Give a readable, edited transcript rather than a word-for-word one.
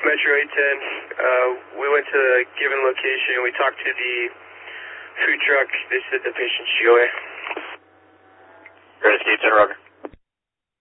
Metro 810. We went to a given location. We talked to the food truck. They said the patient's GOA. Curtis, 810, Roger.